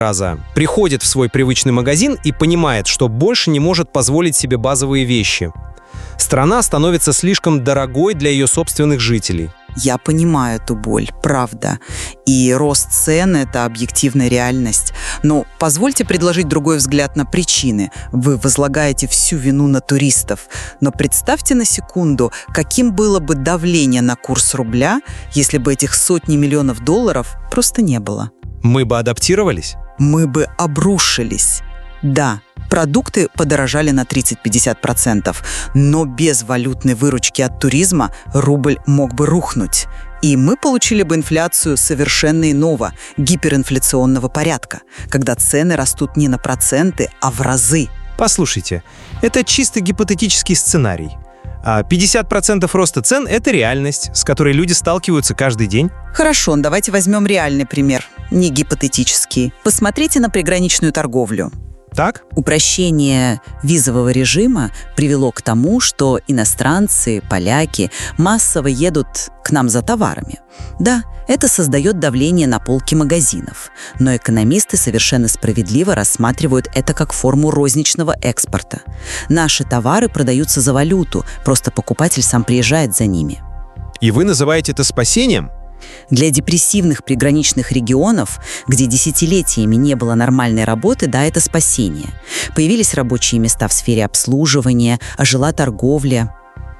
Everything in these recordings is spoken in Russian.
раза приходит в свой привычный магазин и понимает, что больше не может позволить себе базовые вещи. Страна становится слишком дорогой для ее собственных жителей. Я понимаю эту боль, правда. И рост цен – это объективная реальность. Но позвольте предложить другой взгляд на причины. Вы возлагаете всю вину на туристов. Но представьте на секунду, каким было бы давление на курс рубля, если бы этих сотни миллионов долларов просто не было. Мы бы адаптировались? Мы бы обрушились. Да, продукты подорожали на 30-50%, но без валютной выручки от туризма рубль мог бы рухнуть. И мы получили бы инфляцию совершенно иного, гиперинфляционного порядка, когда цены растут не на проценты, а в разы. Послушайте, это чисто гипотетический сценарий. А 50% роста цен – это реальность, с которой люди сталкиваются каждый день. Хорошо, давайте возьмем реальный пример, не гипотетический. Посмотрите на приграничную торговлю. Так? Упрощение визового режима привело к тому, что иностранцы, поляки массово едут к нам за товарами. Да, это создает давление на полки магазинов, но экономисты совершенно справедливо рассматривают это как форму розничного экспорта. Наши товары продаются за валюту, просто покупатель сам приезжает за ними. И вы называете это спасением? Для депрессивных приграничных регионов, где десятилетиями не было нормальной работы, да, это спасение. Появились рабочие места в сфере обслуживания, ожила торговля.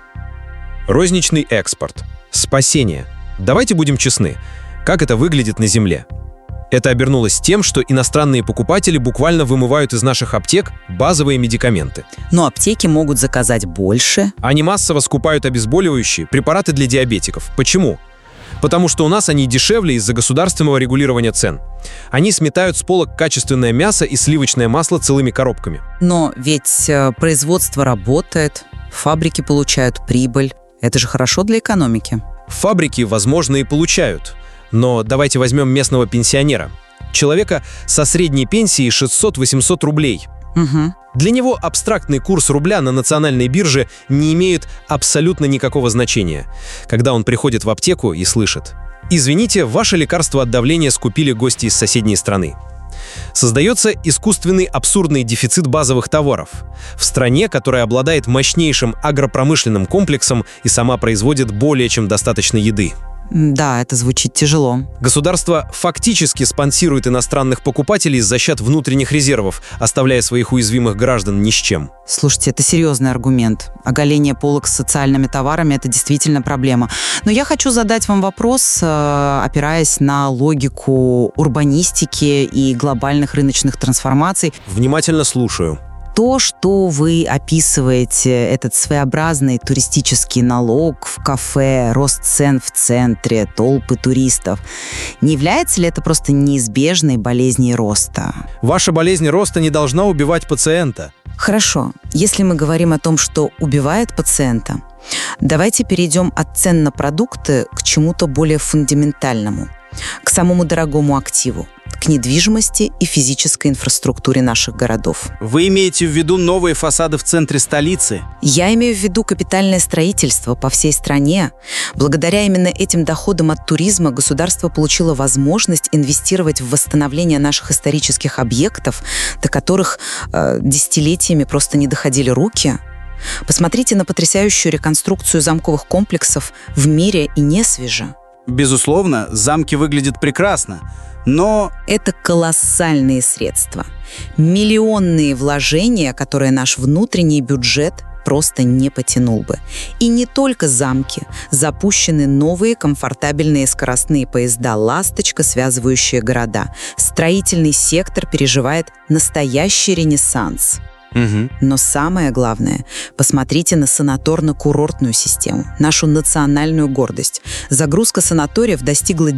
Розничный экспорт. Спасение. Давайте будем честны. Как это выглядит на земле? Это обернулось тем, что иностранные покупатели буквально вымывают из наших аптек базовые медикаменты. Но аптеки могут заказать больше. Они массово скупают обезболивающие, препараты для диабетиков. Почему? Потому что у нас они дешевле из-за государственного регулирования цен. Они сметают с полок качественное мясо и сливочное масло целыми коробками. Но ведь производство работает, фабрики получают прибыль. Это же хорошо для экономики. Фабрики, возможно, и получают. Но давайте возьмем местного пенсионера. Человека со средней пенсией 600-800 рублей. Угу. Для него абстрактный курс рубля на национальной бирже не имеет абсолютно никакого значения, когда он приходит в аптеку и слышит: «Извините, ваше лекарство от давления скупили гости из соседней страны». Создается искусственный абсурдный дефицит базовых товаров в стране, которая обладает мощнейшим агропромышленным комплексом и сама производит более чем достаточно еды. Да, это звучит тяжело. Государство фактически спонсирует иностранных покупателей за счет внутренних резервов, оставляя своих уязвимых граждан ни с чем. Слушайте, это серьезный аргумент. Оголение полок с социальными товарами – это действительно проблема. Но я хочу задать вам вопрос, опираясь на логику урбанистики и глобальных рыночных трансформаций. Внимательно слушаю. То, что вы описываете, этот своеобразный туристический налог в кафе, рост цен в центре, толпы туристов, не является ли это просто неизбежной болезнью роста? Ваша болезнь роста не должна убивать пациента. Хорошо. Если мы говорим о том, что убивает пациента, давайте перейдем от цен на продукты к чему-то более фундаментальному, к самому дорогому активу, к недвижимости и физической инфраструктуре наших городов. Вы имеете в виду новые фасады в центре столицы? Я имею в виду капитальное строительство по всей стране. Благодаря именно этим доходам от туризма государство получило возможность инвестировать в восстановление наших исторических объектов, до которых десятилетиями просто не доходили руки. Посмотрите на потрясающую реконструкцию замковых комплексов в мире и не свеже. Безусловно, замки выглядят прекрасно, но... Это колоссальные средства. Миллионные вложения, которые наш внутренний бюджет просто не потянул бы. И не только замки. Запущены новые комфортабельные скоростные поезда «Ласточка», связывающие города. Строительный сектор переживает настоящий ренессанс. Угу. Но самое главное, посмотрите на санаторно-курортную систему, нашу национальную гордость. Загрузка санаториев достигла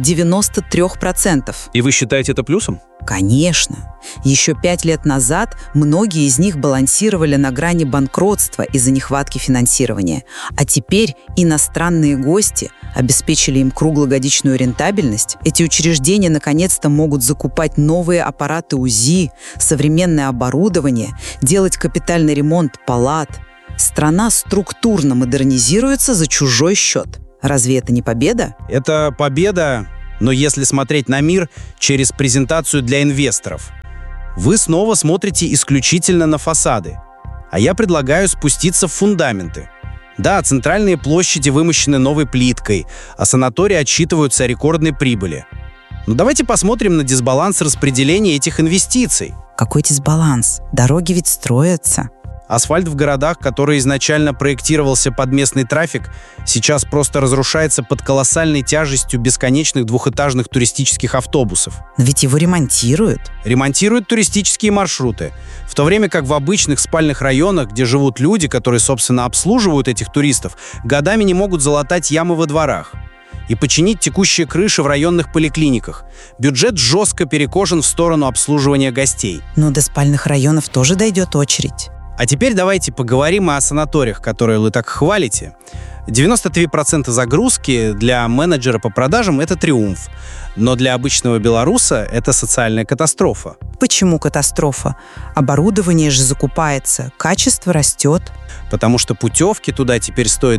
93%. И вы считаете это плюсом? Конечно. Еще 5 лет назад многие из них балансировали на грани банкротства из-за нехватки финансирования. А теперь иностранные гости обеспечили им круглогодичную рентабельность. Эти учреждения наконец-то могут закупать новые аппараты УЗИ, современное оборудование, делать капитальный ремонт палат. Страна структурно модернизируется за чужой счет. Разве это не победа? Это победа, Но если смотреть на мир через презентацию для инвесторов, вы снова смотрите исключительно на фасады. А я предлагаю спуститься в фундаменты. Да, центральные площади вымощены новой плиткой, а санатории отчитываются о рекордной прибыли. Но давайте посмотрим на дисбаланс распределения этих инвестиций. Какой дисбаланс? Дороги ведь строятся. Асфальт в городах, который изначально проектировался под местный трафик, сейчас просто разрушается под колоссальной тяжестью бесконечных двухэтажных туристических автобусов. Но ведь его ремонтируют. Ремонтируют туристические маршруты, в то время как в обычных спальных районах, где живут люди, которые, собственно, обслуживают этих туристов, годами не могут залатать ямы во дворах и починить текущие крыши в районных поликлиниках. Бюджет жестко перекошен в сторону обслуживания гостей. Но до спальных районов тоже дойдет очередь. А теперь давайте поговорим о санаториях, которые вы так хвалите. 93% загрузки для менеджера по продажам – это триумф. Но для обычного белоруса это социальная катастрофа. Почему катастрофа? Оборудование же закупается, качество растет. Потому что путевки туда теперь стоят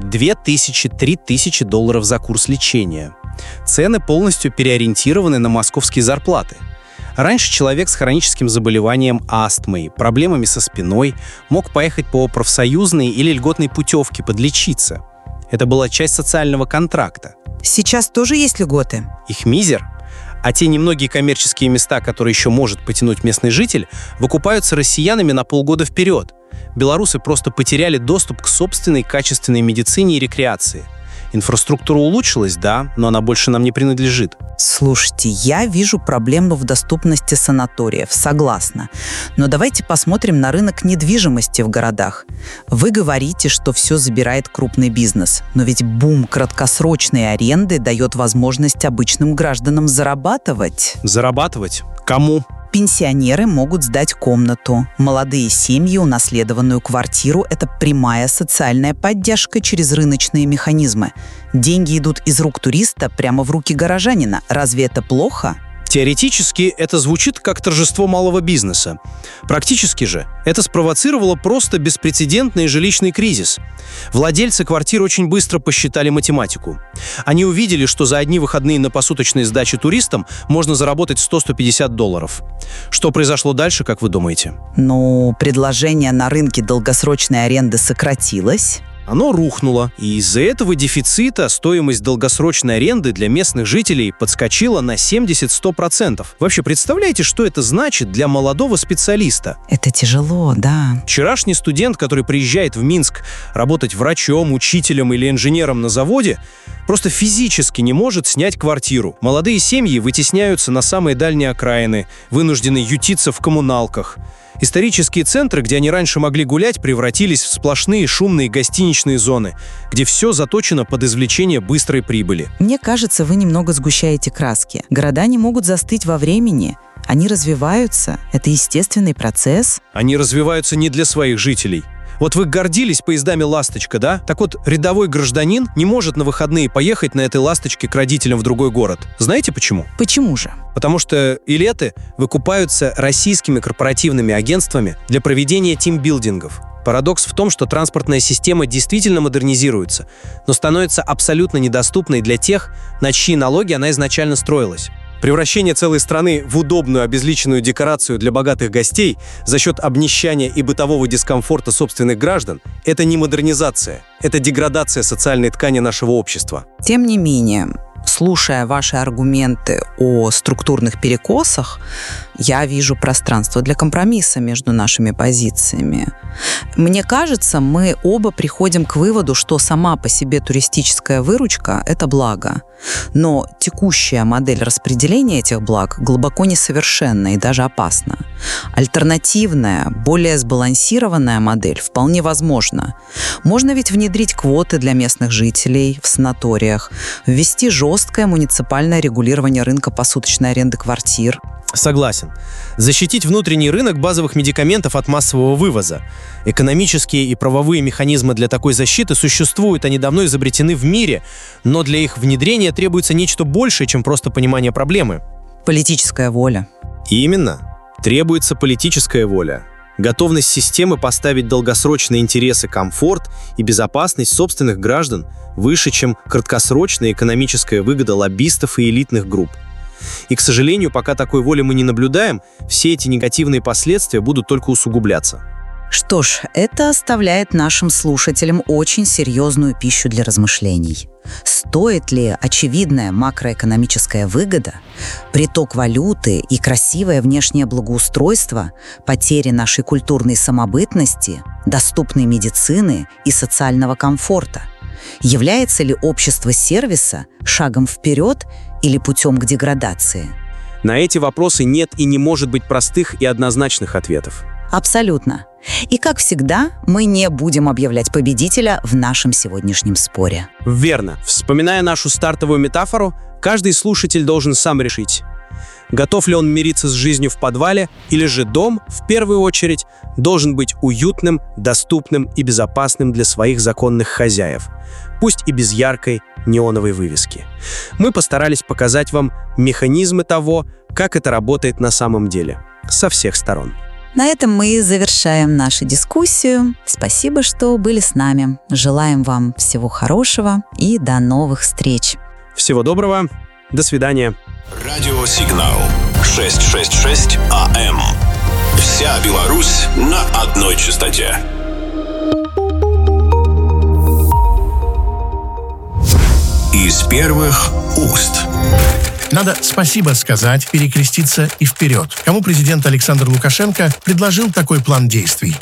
$2000–3000 за курс лечения. Цены полностью переориентированы на московские зарплаты. Раньше человек с хроническим заболеванием астмой, проблемами со спиной мог поехать по профсоюзной или льготной путевке подлечиться. Это была часть социального контракта. Сейчас тоже есть льготы? Их мизер. А те немногие коммерческие места, которые еще может потянуть местный житель, выкупаются россиянами на полгода вперед. Белорусы просто потеряли доступ к собственной качественной медицине и рекреации. Инфраструктура улучшилась, да, но она больше нам не принадлежит. Слушайте, я вижу проблему в доступности санаториев, согласна. Но давайте посмотрим на рынок недвижимости в городах. Вы говорите, что все забирает крупный бизнес, но ведь бум краткосрочной аренды дает возможность обычным гражданам зарабатывать. Зарабатывать? Кому? Пенсионеры могут сдать комнату. Молодые семьи унаследованную квартиру – это прямая социальная поддержка через рыночные механизмы. Деньги идут из рук туриста прямо в руки горожанина. Разве это плохо? Теоретически это звучит как торжество малого бизнеса. Практически же это спровоцировало просто беспрецедентный жилищный кризис. Владельцы квартир очень быстро посчитали математику. Они увидели, что за одни выходные на посуточной сдаче туристам можно заработать $100–150. Что произошло дальше, как вы думаете? Предложение на рынке долгосрочной аренды сократилось. Оно рухнуло, и из-за этого дефицита стоимость долгосрочной аренды для местных жителей подскочила на 70–100%. Вообще, представляете, что это значит для молодого специалиста? Это тяжело, да. Вчерашний студент, который приезжает в Минск работать врачом, учителем или инженером на заводе, просто физически не может снять квартиру. Молодые семьи вытесняются на самые дальние окраины, вынуждены ютиться в коммуналках. Исторические центры, где они раньше могли гулять, превратились в сплошные шумные гостиничные зоны, где все заточено под извлечение быстрой прибыли. Мне кажется, вы немного сгущаете краски. Города не могут застыть во времени. Они развиваются. Это естественный процесс. Они развиваются не для своих жителей. Вот вы гордились поездами «Ласточка», да? Так вот, рядовой гражданин не может на выходные поехать на этой «Ласточке» к родителям в другой город. Знаете почему? Почему же? Потому что билеты выкупаются российскими корпоративными агентствами для проведения тимбилдингов. Парадокс в том, что транспортная система действительно модернизируется, но становится абсолютно недоступной для тех, на чьи налоги она изначально строилась. Превращение целой страны в удобную обезличенную декорацию для богатых гостей за счет обнищания и бытового дискомфорта собственных граждан – это не модернизация, это деградация социальной ткани нашего общества. Тем не менее, слушая ваши аргументы о структурных перекосах, я вижу пространство для компромисса между нашими позициями. Мне кажется, мы оба приходим к выводу, что сама по себе туристическая выручка – это благо. Но текущая модель распределения этих благ глубоко несовершенна и даже опасна. Альтернативная, более сбалансированная модель вполне возможна. Можно ведь внедрить квоты для местных жителей в санаториях, ввести жесткое муниципальное регулирование рынка посуточной аренды квартир. Согласен. Защитить внутренний рынок базовых медикаментов от массового вывоза. Экономические и правовые механизмы для такой защиты существуют, они давно изобретены в мире, но для их внедрения требуется нечто большее, чем просто понимание проблемы. Политическая воля. Именно. Требуется политическая воля. Готовность системы поставить долгосрочные интересы, комфорт и безопасность собственных граждан выше, чем краткосрочная экономическая выгода лоббистов и элитных групп. И, к сожалению, пока такой воли мы не наблюдаем, все эти негативные последствия будут только усугубляться. Что ж, это оставляет нашим слушателям очень серьезную пищу для размышлений. Стоит ли очевидная макроэкономическая выгода, приток валюты и красивое внешнее благоустройство, потери нашей культурной самобытности, доступной медицины и социального комфорта? Является ли общество сервиса шагом вперед или путем к деградации? На эти вопросы нет и не может быть простых и однозначных ответов. Абсолютно. И, как всегда, мы не будем объявлять победителя в нашем сегодняшнем споре. Верно. Вспоминая нашу стартовую метафору, каждый слушатель должен сам решить, готов ли он мириться с жизнью в подвале, или же дом, в первую очередь, должен быть уютным, доступным и безопасным для своих законных хозяев, пусть и без яркой неоновой вывески. Мы постарались показать вам механизмы того, как это работает на самом деле, со всех сторон. На этом мы завершаем нашу дискуссию. Спасибо, что были с нами. Желаем вам всего хорошего и до новых встреч. Всего доброго. До свидания. Радиосигнал 666 АМ. Вся Беларусь на одной частоте. Из первых уст. Надо спасибо сказать, перекреститься и вперед. Кому президент Александр Лукашенко предложил такой план действий?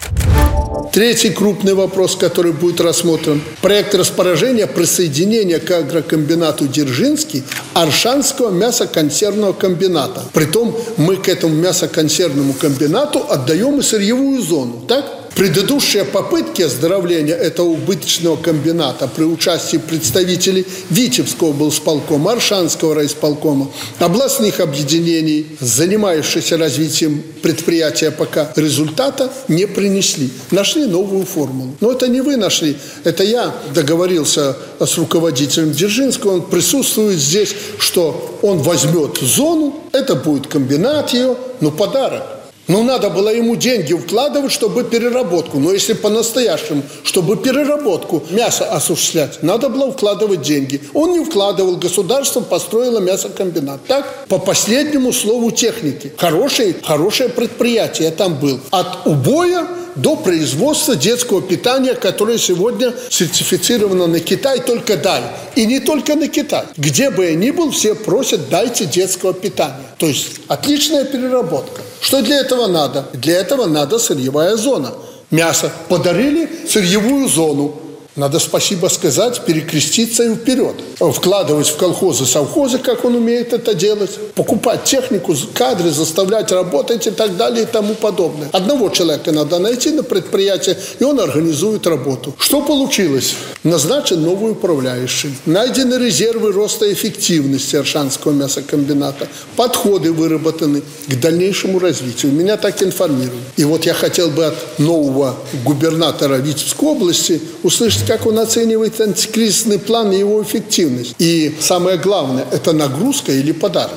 Третий крупный вопрос, который будет рассмотрен. Проект распоряжения присоединения к агрокомбинату Дзержинский Оршанского мясоконсервного комбината. Притом мы к этому мясоконсервному комбинату отдаем и сырьевую зону, так? Предыдущие попытки оздоровления этого убыточного комбината при участии представителей Витебского облсполкома, Оршанского райисполкома, областных объединений, занимающихся развитием предприятия, пока результата не принесли. Нашли новую формулу. Но это не вы нашли, это я договорился с руководителем Дзержинского, он присутствует здесь, что он возьмет зону, это будет комбинат ее, подарок. Надо было ему деньги вкладывать, чтобы переработку. Но если по-настоящему, чтобы переработку мяса осуществлять, надо было вкладывать деньги. Он не вкладывал, государство построило мясокомбинат. Так, по последнему слову техники. Хорошее предприятие там было. От убоя до производства детского питания, которое сегодня сертифицировано на Китай, только дай. И не только на Китай. Где бы я ни был, все просят, дайте детского питания. То есть отличная переработка. Что для этого надо? Для этого надо сырьевая зона. Мясо подарили, сырьевую зону. Надо спасибо сказать, перекреститься и вперед. Вкладывать в колхозы, совхозы, как он умеет это делать. Покупать технику, кадры, заставлять работать и так далее и тому подобное. Одного человека надо найти на предприятии, и он организует работу. Что получилось? Назначен новый управляющий. Найдены резервы роста эффективности Оршанского мясокомбината. Подходы выработаны к дальнейшему развитию. Меня так информируют. И вот я хотел бы от нового губернатора Витебской области услышать, как он оценивает антикризисный план и его эффективность. И самое главное, это нагрузка или подарок.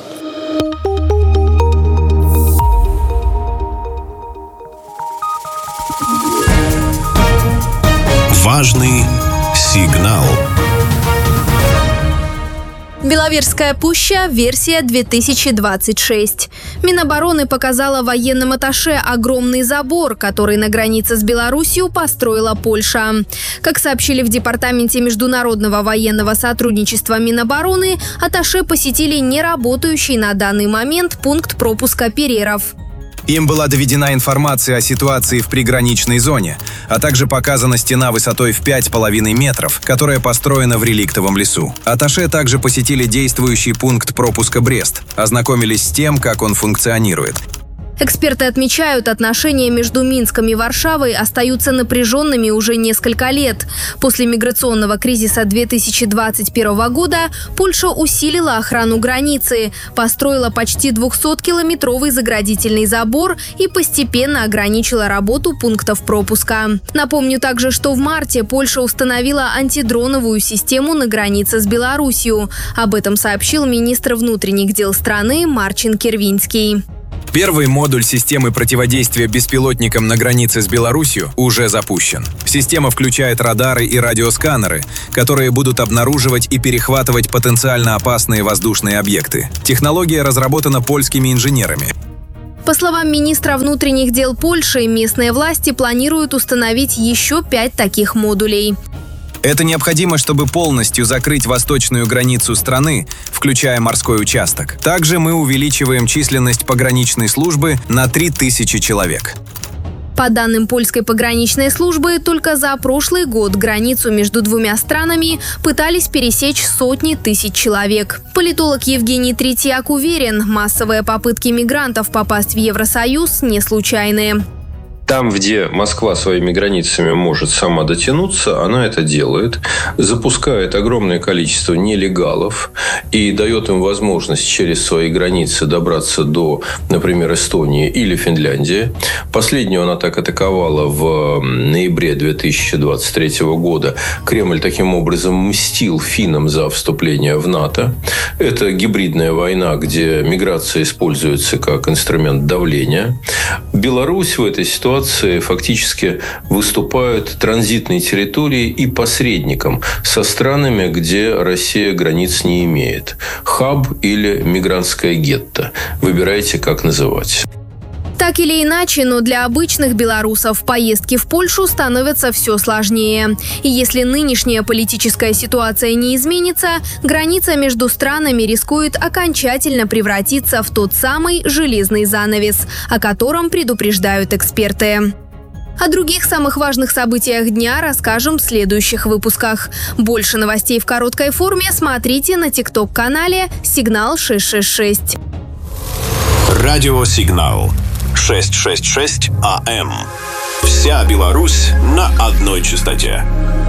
Важный сигнал. Беловежская пуща, версия 2026. Минобороны показала военным атташе огромный забор, который на границе с Белоруссией построила Польша. Как сообщили в Департаменте международного военного сотрудничества Минобороны, атташе посетили неработающий на данный момент пункт пропуска Переров. Им была доведена информация о ситуации в приграничной зоне, а также показана стена высотой в 5,5 метров, которая построена в реликтовом лесу. Атташе также посетили действующий пункт пропуска Брест, ознакомились с тем, как он функционирует. Эксперты отмечают, отношения между Минском и Варшавой остаются напряженными уже несколько лет. После миграционного кризиса 2021 года Польша усилила охрану границы, построила почти 200-километровый заградительный забор и постепенно ограничила работу пунктов пропуска. Напомню также, что в марте Польша установила антидроновую систему на границе с Белоруссией. Об этом сообщил министр внутренних дел страны Марчин Кierwiński. Первый модуль системы противодействия беспилотникам на границе с Беларусью уже запущен. Система включает радары и радиосканеры, которые будут обнаруживать и перехватывать потенциально опасные воздушные объекты. Технология разработана польскими инженерами. По словам министра внутренних дел Польши, местные власти планируют установить еще 5 таких модулей. Это необходимо, чтобы полностью закрыть восточную границу страны, включая морской участок. Также мы увеличиваем численность пограничной службы на 3000 человек. По данным польской пограничной службы, только за прошлый год границу между двумя странами пытались пересечь сотни тысяч человек. Политолог Евгений Третьяк уверен, массовые попытки мигрантов попасть в Евросоюз не случайные. Там, где Москва своими границами может сама дотянуться, она это делает, запускает огромное количество нелегалов и дает им возможность через свои границы добраться до, например, Эстонии или Финляндии. Последнюю она так атаковала в ноябре 2023 года. Кремль таким образом мстил финнам за вступление в НАТО. Это гибридная война, где миграция используется как инструмент давления. Беларусь в этой ситуации фактически выступают транзитной территорией и посредником со странами, где Россия границ не имеет. Хаб или мигрантское гетто. Выбирайте, как называть. Так или иначе, но для обычных белорусов поездки в Польшу становятся все сложнее. И если нынешняя политическая ситуация не изменится, граница между странами рискует окончательно превратиться в тот самый железный занавес, о котором предупреждают эксперты. О других самых важных событиях дня расскажем в следующих выпусках. Больше новостей в короткой форме смотрите на TikTok-канале «Сигнал 666». Радиосигнал 666 АМ. Вся Беларусь на одной частоте.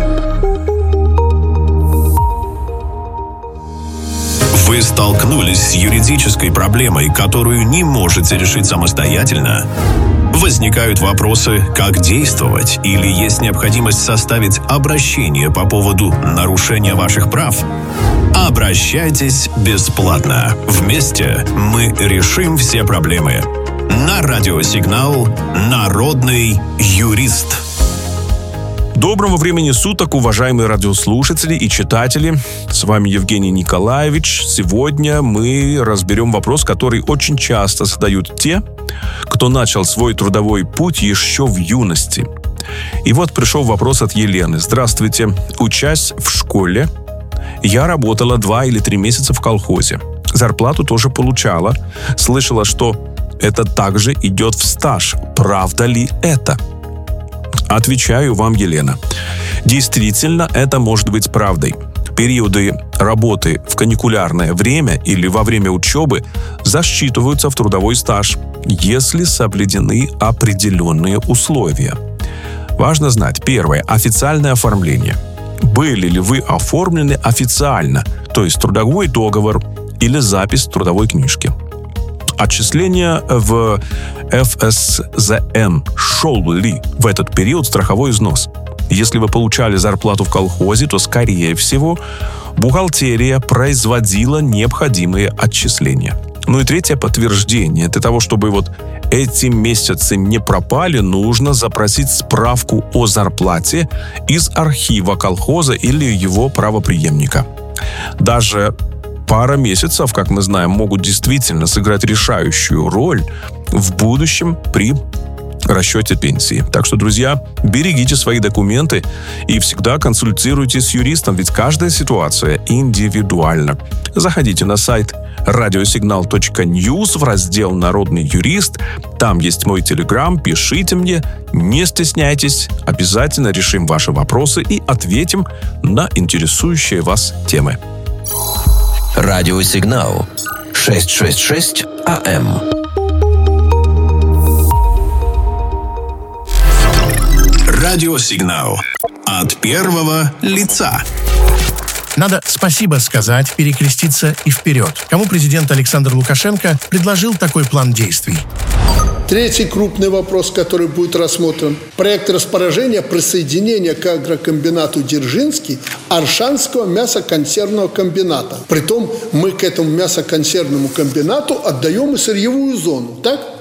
Вы столкнулись с юридической проблемой, которую не можете решить самостоятельно? Возникают вопросы, как действовать, или есть необходимость составить обращение по поводу нарушения ваших прав? Обращайтесь бесплатно. Вместе мы решим все проблемы. На радиосигнал «Народный юрист». Доброго времени суток, уважаемые радиослушатели и читатели. С вами Евгений Николаевич. Сегодня мы разберем вопрос, который очень часто задают те, кто начал свой трудовой путь еще в юности. И вот пришел вопрос от Елены. Здравствуйте. Учась в школе, я работала 2 или 3 месяца в колхозе. Зарплату тоже получала. Слышала, что это также идет в стаж. Правда ли это? Отвечаю вам, Елена. Действительно, это может быть правдой. Периоды работы в каникулярное время или во время учебы засчитываются в трудовой стаж, если соблюдены определенные условия. Важно знать. Первое. Официальное оформление. Были ли вы оформлены официально, то есть трудовой договор или запись в трудовой книжке? Отчисления в ФСЗН. Шел ли в этот период страховой взнос? Если вы получали зарплату в колхозе, то, скорее всего, бухгалтерия производила необходимые отчисления. Ну и третье подтверждение. Для того, чтобы вот эти месяцы не пропали, нужно запросить справку о зарплате из архива колхоза или его правопреемника. Даже пара месяцев, как мы знаем, могут действительно сыграть решающую роль в будущем при расчете пенсии. Так что, друзья, берегите свои документы и всегда консультируйтесь с юристом, ведь каждая ситуация индивидуальна. Заходите на сайт radiosignal.news в раздел «Народный юрист». Там есть мой телеграм, пишите мне, не стесняйтесь, обязательно решим ваши вопросы и ответим на интересующие вас темы. Радиосигнал 666 АМ. Радиосигнал от первого лица. Надо спасибо сказать, перекреститься и вперед. Кому президент Александр Лукашенко предложил такой план действий? Третий крупный вопрос, который будет рассмотрен. Проект распоряжения присоединения к агрокомбинату Дзержинский Оршанского мясоконсервного комбината. Притом мы к этому мясоконсервному комбинату отдаем и сырьевую зону, так?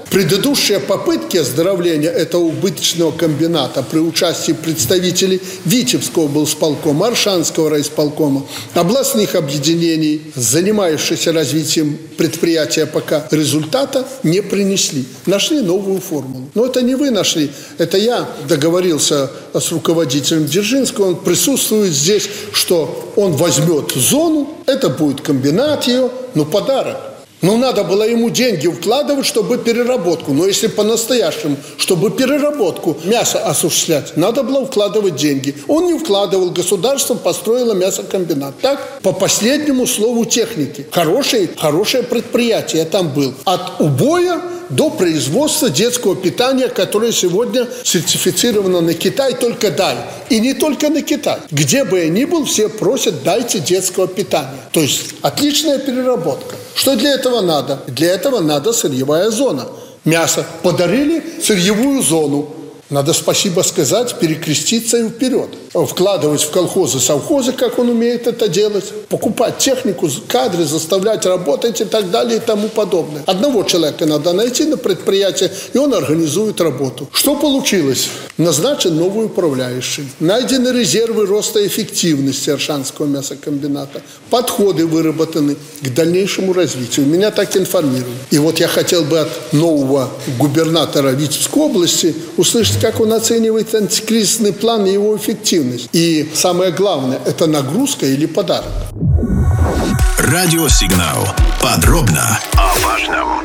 Предыдущие попытки оздоровления этого убыточного комбината при участии представителей Витебского облсполкома, Оршанского райисполкома, областных объединений, занимающихся развитием предприятия, пока результата не принесли. Нашли новую формулу. Но это не вы нашли, это я договорился с руководителем Дзержинского, он присутствует здесь, что он возьмет зону, это будет комбинат ее, подарок. Надо было ему деньги вкладывать, чтобы переработку. Но если по-настоящему, чтобы переработку мяса осуществлять, надо было вкладывать деньги. Он не вкладывал, государство построило мясокомбинат. Так, по последнему слову техники. Хорошее предприятие там было. От убоя до производства детского питания, которое сегодня сертифицировано на Китай, только дай. И не только на Китай. Где бы я ни был, все просят, дайте детского питания. То есть отличная переработка. Что для этого надо? Для этого надо сырьевая зона. Мясо подарили, сырьевую зону. Надо спасибо сказать, перекреститься и вперед. Вкладывать в колхозы, совхозы, как он умеет это делать. Покупать технику, кадры, заставлять работать и так далее и тому подобное. Одного человека надо найти на предприятии, и он организует работу. Что получилось? Назначен новый управляющий. Найдены резервы роста эффективности Оршанского мясокомбината. Подходы выработаны к дальнейшему развитию. Меня так информируют. И вот я хотел бы от нового губернатора Витебской области услышать, как он оценивает антикризисный план и его эффективность. И самое главное, это нагрузка или подарок. Радиосигнал. Подробно о важном.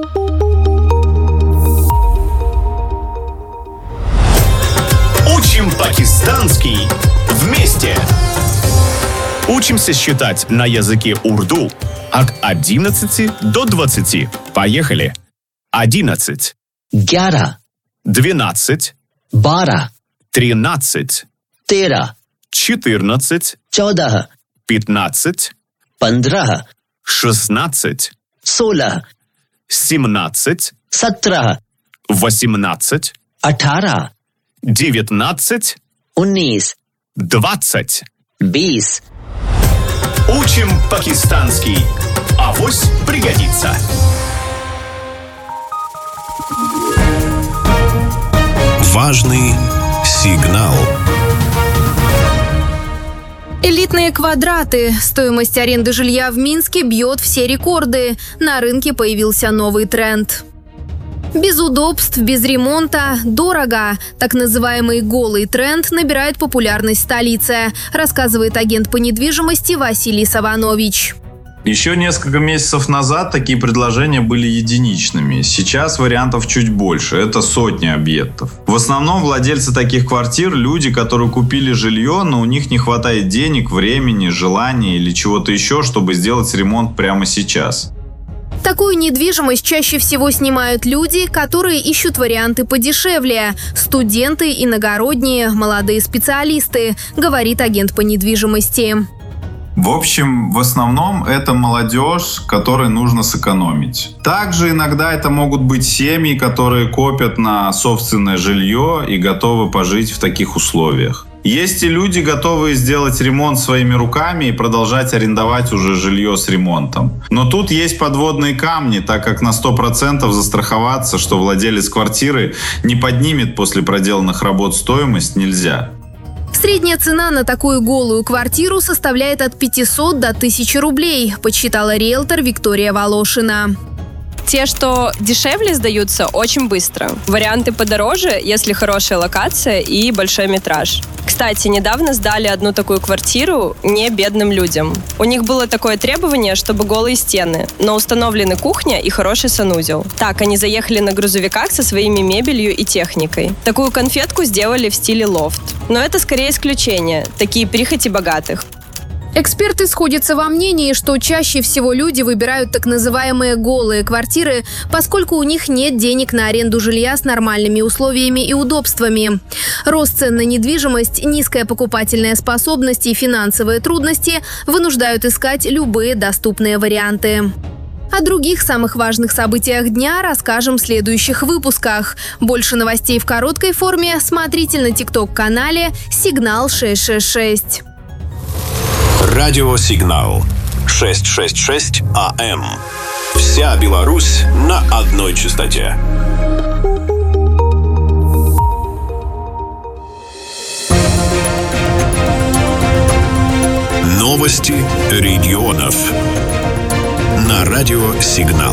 Учим пакистанский вместе. Учимся считать на языке урду от 11 до 20. Поехали. 11. 11. 12. 12. 13. 13. 14. 14. 15. 15. 16. 16. 17. 17. 18. 18. 19. 19. 20. 20. Учим пакистанский. Авось пригодится. Важный сигнал. Элитные квадраты. Стоимость аренды жилья в Минске бьет все рекорды. На рынке появился новый тренд. Без удобств, без ремонта, дорого. Так называемый голый тренд набирает популярность в столице, рассказывает агент по недвижимости Василий Саванович. Еще несколько месяцев назад такие предложения были единичными. Сейчас вариантов чуть больше. Это сотни объектов. В основном владельцы таких квартир – люди, которые купили жилье, но у них не хватает денег, времени, желания или чего-то еще, чтобы сделать ремонт прямо сейчас. Такую недвижимость чаще всего снимают люди, которые ищут варианты подешевле. Студенты, иногородние, молодые специалисты, говорит агент по недвижимости. В общем, в основном это молодежь, которой нужно сэкономить. Также иногда это могут быть семьи, которые копят на собственное жилье и готовы пожить в таких условиях. Есть и люди, готовые сделать ремонт своими руками и продолжать арендовать уже жилье с ремонтом. Но тут есть подводные камни, так как на 100% застраховаться, что владелец квартиры не поднимет после проделанных работ стоимость, нельзя. Средняя цена на такую голую квартиру составляет от 500 до 1000 рублей, подсчитала риэлтор Виктория Волошина. Те, что дешевле, сдаются очень быстро. Варианты подороже, если хорошая локация и большой метраж. Кстати, недавно сдали одну такую квартиру не бедным людям. У них было такое требование, чтобы голые стены, но установлены кухня и хороший санузел. Так, они заехали на грузовиках со своими мебелью и техникой. Такую конфетку сделали в стиле лофт. Но это скорее исключение, такие прихоти богатых. Эксперты сходятся во мнении, что чаще всего люди выбирают так называемые голые квартиры, поскольку у них нет денег на аренду жилья с нормальными условиями и удобствами. Рост цен на недвижимость, низкая покупательная способность и финансовые трудности вынуждают искать любые доступные варианты. О других самых важных событиях дня расскажем в следующих выпусках. Больше новостей в короткой форме смотрите на TikTok-канале «Сигнал 666». Радиосигнал 666 АМ. Вся Беларусь на одной частоте. Новости регионов. На радиосигнал.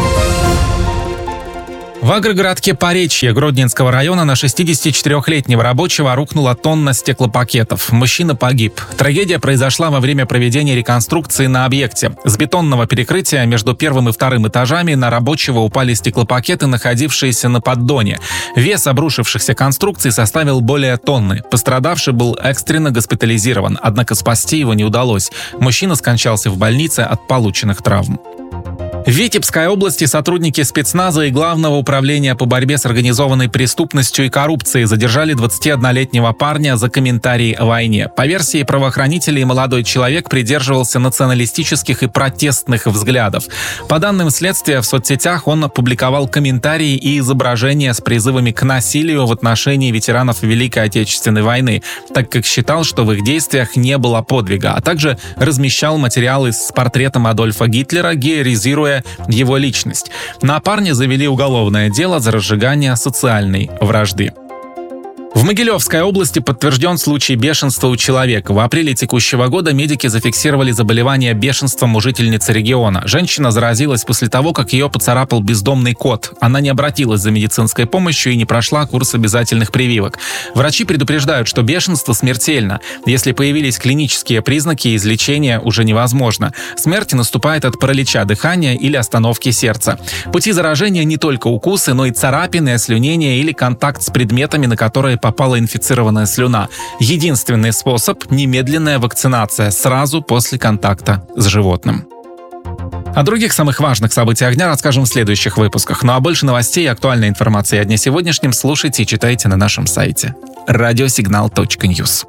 В агрогородке Поречье Гродненского района на 64-летнего рабочего рухнула тонна стеклопакетов. Мужчина погиб. Трагедия произошла во время проведения реконструкции на объекте. С бетонного перекрытия между первым и вторым этажами на рабочего упали стеклопакеты, находившиеся на поддоне. Вес обрушившихся конструкций составил более тонны. Пострадавший был экстренно госпитализирован, однако спасти его не удалось. Мужчина скончался в больнице от полученных травм. В Витебской области сотрудники спецназа и Главного управления по борьбе с организованной преступностью и коррупцией задержали 21-летнего парня за комментарии о войне. По версии правоохранителей, молодой человек придерживался националистических и протестных взглядов. По данным следствия, в соцсетях он опубликовал комментарии и изображения с призывами к насилию в отношении ветеранов Великой Отечественной войны, так как считал, что в их действиях не было подвига, а также размещал материалы с портретом Адольфа Гитлера, героизируя его личность. На парня завели уголовное дело за разжигание социальной вражды. В Могилевской области подтвержден случай бешенства у человека. В апреле текущего года медики зафиксировали заболевание бешенством у жительницы региона. Женщина заразилась после того, как ее поцарапал бездомный кот. Она не обратилась за медицинской помощью и не прошла курс обязательных прививок. Врачи предупреждают, что бешенство смертельно. Если появились клинические признаки, излечение уже невозможно. Смерть наступает от паралича дыхания или остановки сердца. Пути заражения не только укусы, но и царапины, ослюнение или контакт с предметами, на которые попала инфицированная слюна. Единственный способ – немедленная вакцинация сразу после контакта с животным. О других самых важных событиях дня расскажем в следующих выпусках. Ну а больше новостей и актуальной информации о дне сегодняшнем слушайте и читайте на нашем сайте radiosignal.news.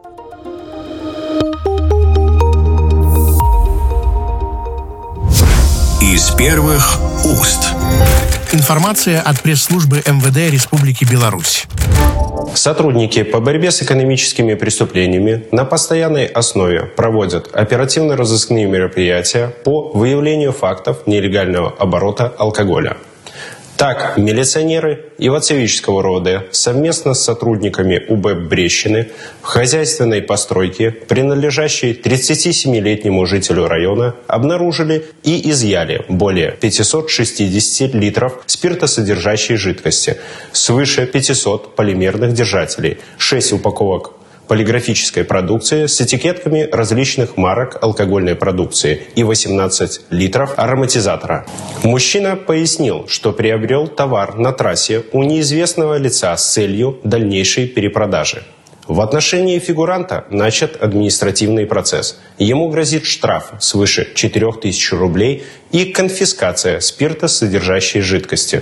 Из первых уст. Информация от пресс-службы МВД Республики Беларусь. Сотрудники по борьбе с экономическими преступлениями на постоянной основе проводят оперативно-розыскные мероприятия по выявлению фактов нелегального оборота алкоголя. Так, милиционеры Ивацевического РОВД совместно с сотрудниками УБЭП Брещины в хозяйственной постройке, принадлежащей 37-летнему жителю района, обнаружили и изъяли более 560 литров спиртосодержащей жидкости, свыше 500 полимерных держателей, 6 упаковок полиграфической продукции с этикетками различных марок алкогольной продукции и 18 литров ароматизатора. Мужчина пояснил, что приобрел товар на трассе у неизвестного лица с целью дальнейшей перепродажи. В отношении фигуранта начат административный процесс. Ему грозит штраф свыше 4000 рублей и конфискация спиртосодержащей жидкости.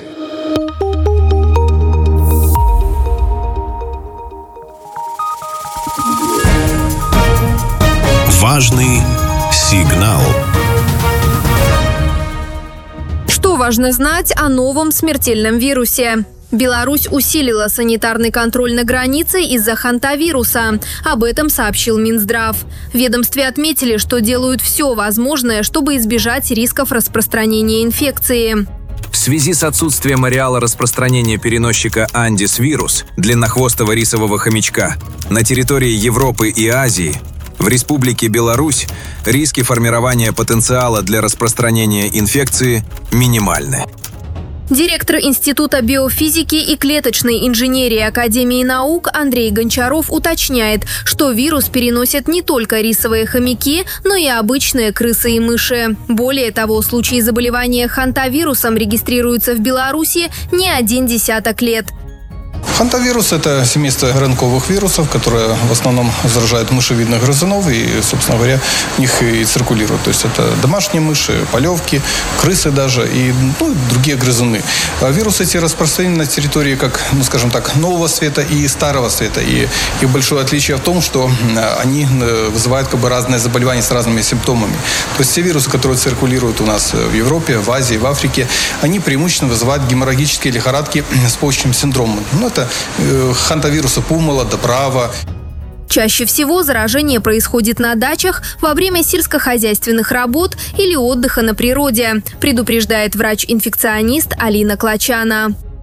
Важный сигнал. Что важно знать о новом смертельном вирусе? Беларусь усилила санитарный контроль на границе из-за хантавируса. Об этом сообщил Минздрав. В ведомстве отметили, что делают все возможное, чтобы избежать рисков распространения инфекции. В связи с отсутствием ареала распространения переносчика Андис вирус, длиннохвостого рисового хомячка, на территории Европы и Азии, в Республике Беларусь риски формирования потенциала для распространения инфекции минимальны. Директор Института биофизики и клеточной инженерии Академии наук Андрей Гончаров уточняет, что вирус переносят не только рисовые хомяки, но и обычные крысы и мыши. Более того, случаи заболевания хантавирусом регистрируются в Беларуси не один десяток лет. Хантавирус – это семейство РНКовых вирусов, которые в основном заражают мышевидных грызунов и, собственно говоря, в них и циркулируют. То есть это домашние мыши, полевки, крысы даже и другие грызуны. Вирусы эти распространены на территории, как, скажем так, нового света и старого света. И их большое отличие в том, что они вызывают разные заболевания с разными симптомами. То есть все вирусы, которые циркулируют у нас в Европе, в Азии, в Африке, они преимущественно вызывают геморрагические лихорадки с почечным синдромом. Это хантавирусы Пумала, Добрава. Чаще всего заражение происходит на дачах во время сельскохозяйственных работ или отдыха на природе, предупреждает врач-инфекционист Алина Клачана.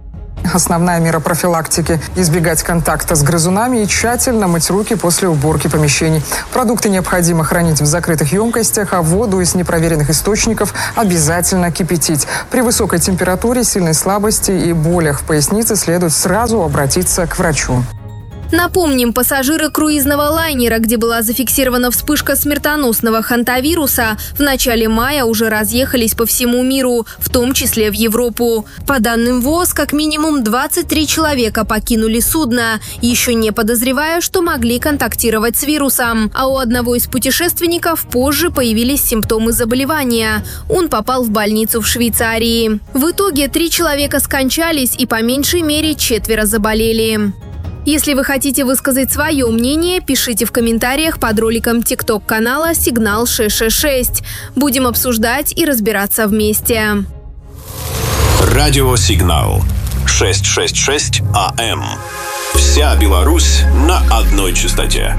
Основная мера профилактики – избегать контакта с грызунами и тщательно мыть руки после уборки помещений. Продукты необходимо хранить в закрытых емкостях, а воду из непроверенных источников обязательно кипятить. При высокой температуре, сильной слабости и болях в пояснице следует сразу обратиться к врачу. Напомним, пассажиры круизного лайнера, где была зафиксирована вспышка смертоносного хантавируса, в начале мая уже разъехались по всему миру, в том числе в Европу. По данным ВОЗ, как минимум 23 человека покинули судно, еще не подозревая, что могли контактировать с вирусом. А у одного из путешественников позже появились симптомы заболевания. Он попал в больницу в Швейцарии. В итоге 3 человека скончались и по меньшей мере 4 заболели. Если вы хотите высказать свое мнение, пишите в комментариях под роликом ТикТок-канала «Сигнал 666». Будем обсуждать и разбираться вместе. Радиосигнал 666 АМ. Вся Беларусь на одной частоте.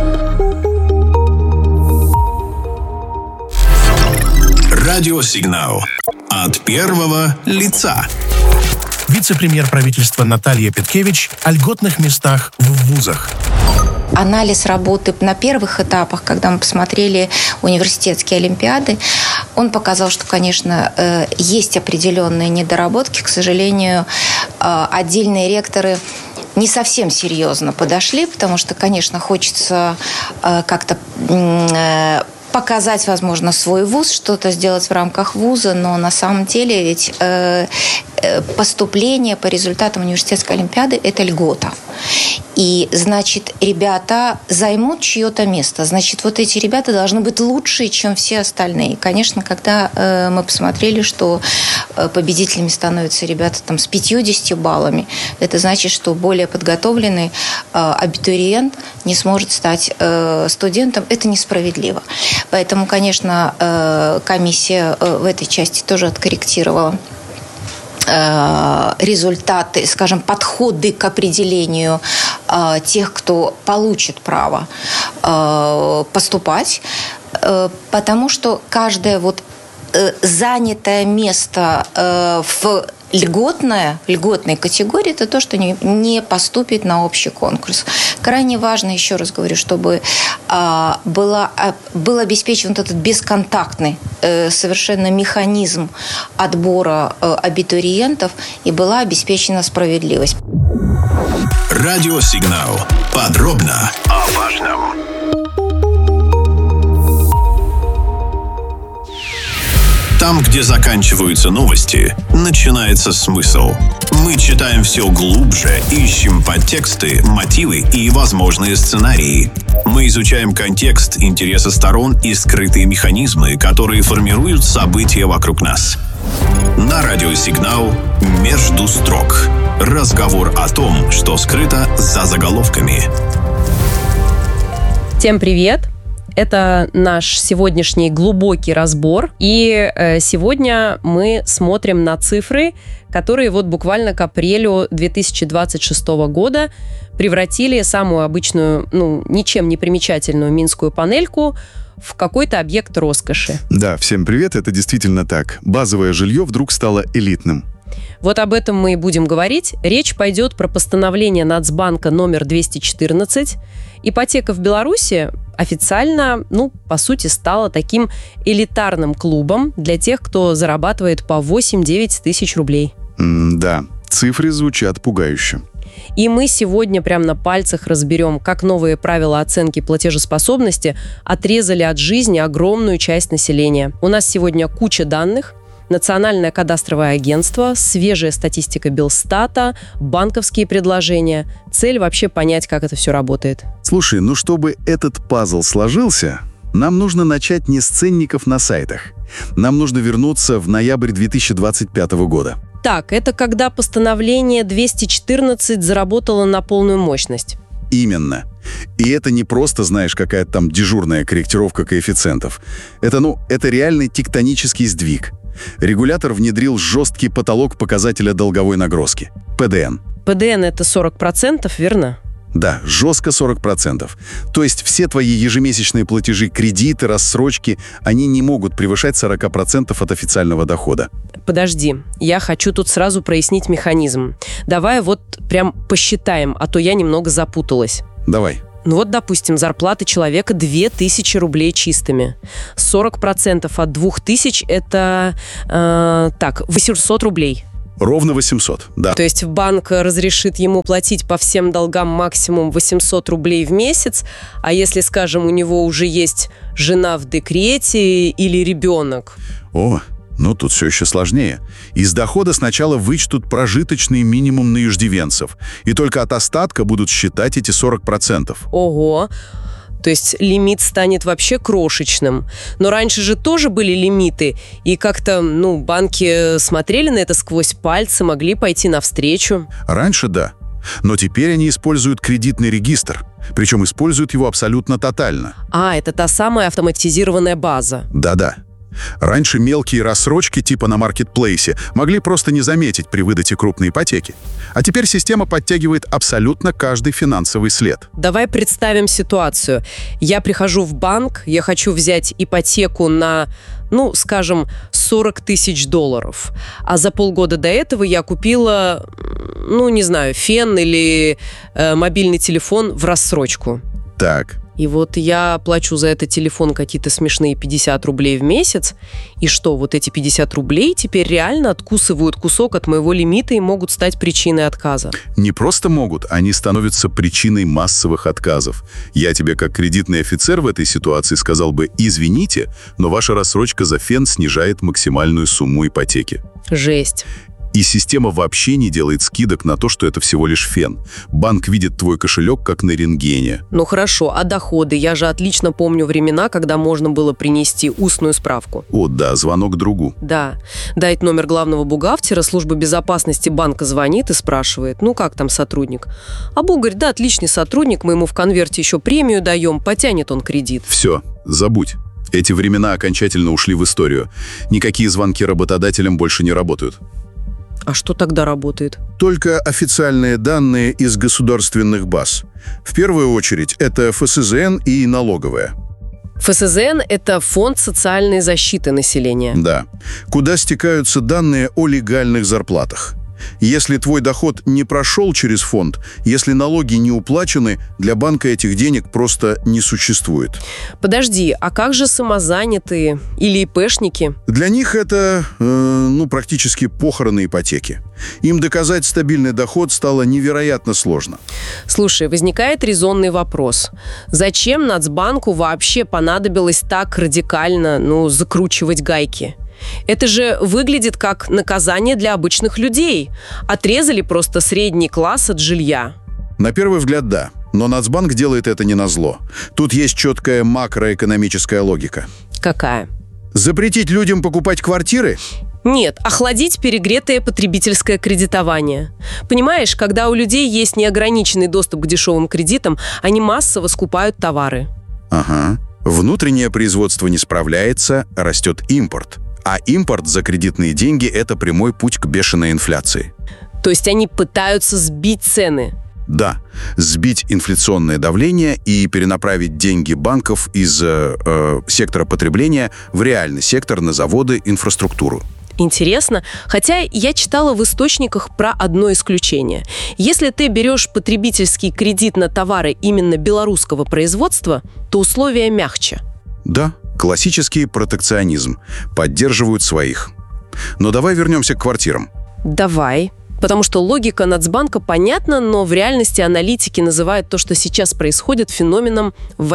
Радиосигнал от первого лица. Вице-премьер правительства Наталья Петкевич о льготных местах в вузах. Анализ работы на первых этапах, когда мы посмотрели университетские олимпиады, он показал, что, конечно, есть определенные недоработки. К сожалению, отдельные ректоры не совсем серьезно подошли, потому что, конечно, хочется как-то показать, возможно, свой вуз, что-то сделать в рамках вуза, но на самом деле ведь поступление по результатам университетской олимпиады – это льгота. И, значит, ребята займут чье-то место. Значит, вот эти ребята должны быть лучше, чем все остальные. Конечно, когда мы посмотрели, что победителями становятся ребята там, с 50 баллами, это значит, что более подготовленный абитуриент не сможет стать студентом. Это несправедливо. Поэтому, конечно, комиссия в этой части тоже откорректировала результаты, скажем, подходы к определению тех, кто получит право поступать, потому что каждое вот занятое место в льготной категории – это то, что не поступит на общий конкурс. Крайне важно, еще раз говорю, чтобы был обеспечен вот этот бесконтактный совершенно механизм отбора абитуриентов и была обеспечена справедливость. Радиосигнал. Подробно о важном. Там, где заканчиваются новости, начинается смысл. Мы читаем все глубже, ищем подтексты, мотивы и возможные сценарии. Мы изучаем контекст, интересы сторон и скрытые механизмы, которые формируют события вокруг нас. На радиосигнал «Между строк». Разговор о том, что скрыто за заголовками. Всем привет! Это наш сегодняшний глубокий разбор. И сегодня мы смотрим на цифры, которые вот буквально к апрелю 2026 года превратили самую обычную, ничем не примечательную минскую панельку в какой-то объект роскоши. Да, всем привет, это действительно так. Базовое жилье вдруг стало элитным. Вот об этом мы и будем говорить. Речь пойдет про постановление Нацбанка номер 214. Ипотека в Беларуси официально, по сути, стала таким элитарным клубом для тех, кто зарабатывает по 8-9 тысяч рублей. Да, цифры звучат пугающе. И мы сегодня прямо на пальцах разберем, как новые правила оценки платежеспособности отрезали от жизни огромную часть населения. У нас сегодня куча данных. Национальное кадастровое агентство, свежая статистика Белстата, банковские предложения. Цель вообще понять, как это все работает. Слушай, чтобы этот пазл сложился, нам нужно начать не с ценников на сайтах. Нам нужно вернуться в ноябрь 2025 года. Так, это когда постановление 214 заработало на полную мощность. Именно. И это не просто, знаешь, какая-то там дежурная корректировка коэффициентов. Это реальный тектонический сдвиг. Регулятор внедрил жесткий потолок показателя долговой нагрузки – ПДН. ПДН – это 40%, верно? Да, жестко 40%. То есть все твои ежемесячные платежи, кредиты, рассрочки, они не могут превышать 40% от официального дохода. Подожди, я хочу тут сразу прояснить механизм. Давай вот прям посчитаем, а то я немного запуталась. Давай. Ну вот, допустим, зарплата человека 2000 рублей чистыми. 40% от 2000 это, 800 рублей. Ровно 800, да. То есть банк разрешит ему платить по всем долгам максимум 800 рублей в месяц, а если, скажем, у него уже есть жена в декрете или ребенок? Ну, тут все еще сложнее. Из дохода сначала вычтут прожиточный минимум на иждивенцев, и только от остатка будут считать эти 40%. Ого! То есть лимит станет вообще крошечным. Но раньше же тоже были лимиты, и как-то, банки смотрели на это сквозь пальцы, могли пойти навстречу. Раньше да. Но теперь они используют кредитный регистр, причем используют его абсолютно тотально. Это та самая автоматизированная база. Да-да. Раньше мелкие рассрочки типа на маркетплейсе могли просто не заметить при выдаче крупной ипотеки. А теперь система подтягивает абсолютно каждый финансовый след. Давай представим ситуацию. Я прихожу в банк, я хочу взять ипотеку на, скажем, $40 тысяч. А за полгода до этого я купила, фен или мобильный телефон в рассрочку. Так. И вот я плачу за этот телефон какие-то смешные 50 рублей в месяц. И что, вот эти 50 рублей теперь реально откусывают кусок от моего лимита и могут стать причиной отказа? Не просто могут, они становятся причиной массовых отказов. Я тебе как кредитный офицер в этой ситуации сказал бы: извините, но ваша рассрочка за фен снижает максимальную сумму ипотеки. Жесть. И система вообще не делает скидок на то, что это всего лишь фен. Банк видит твой кошелек как на рентгене. Ну хорошо, а доходы? Я же отлично помню времена, когда можно было принести устную справку. Да, звонок другу. Да. Дать номер главного бухгалтера, служба безопасности банка звонит и спрашивает: как там сотрудник? А бухгалтерь: да, отличный сотрудник, мы ему в конверте еще премию даем, потянет он кредит. Все, забудь. Эти времена окончательно ушли в историю. Никакие звонки работодателям больше не работают. А что тогда работает? Только официальные данные из государственных баз. В первую очередь это ФСЗН и налоговая. ФСЗН – это Фонд социальной защиты населения. Да. Куда стекаются данные о легальных зарплатах. Если твой доход не прошел через фонд, если налоги не уплачены, для банка этих денег просто не существует. Подожди, а как же самозанятые или ИПшники? Для них это, практически похороны ипотеки. Им доказать стабильный доход стало невероятно сложно. Слушай, возникает резонный вопрос. Зачем Нацбанку вообще понадобилось так радикально, закручивать гайки? Это же выглядит как наказание для обычных людей. Отрезали просто средний класс от жилья. На первый взгляд, да. Но Нацбанк делает это не назло. Тут есть четкая макроэкономическая логика. Какая? Запретить людям покупать квартиры? Нет, охладить перегретое потребительское кредитование. Понимаешь, когда у людей есть неограниченный доступ к дешевым кредитам, они массово скупают товары. Ага. Внутреннее производство не справляется, растет импорт. А импорт за кредитные деньги – это прямой путь к бешеной инфляции. То есть они пытаются сбить цены? Да, сбить инфляционное давление и перенаправить деньги банков из сектора потребления в реальный сектор, на заводы, инфраструктуру. Интересно, хотя я читала в источниках про одно исключение. Если ты берешь потребительский кредит на товары именно белорусского производства, то условия мягче. Да, классический протекционизм. Поддерживают своих. Но давай вернемся к квартирам. Давай. Потому что логика Нацбанка понятна, но в реальности аналитики называют то, что сейчас происходит, феноменом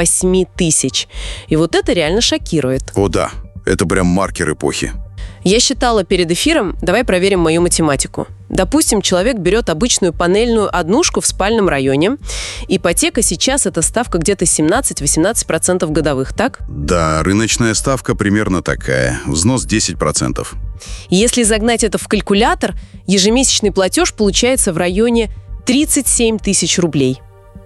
8000. И вот это реально шокирует. О да, это прям маркер эпохи. Я считала перед эфиром, давай проверим мою математику. Допустим, человек берет обычную панельную однушку в спальном районе. Ипотека сейчас это ставка где-то 17-18% годовых, так? Да, рыночная ставка примерно такая. Взнос 10%. Если загнать это в калькулятор, ежемесячный платеж получается в районе 37 тысяч рублей.